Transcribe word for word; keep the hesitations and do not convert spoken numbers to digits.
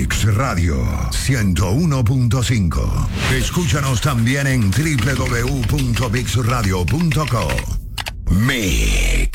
Mix Radio ciento uno punto cinco. Escúchanos también en doble u doble u doble u punto mix radio punto com. Mix.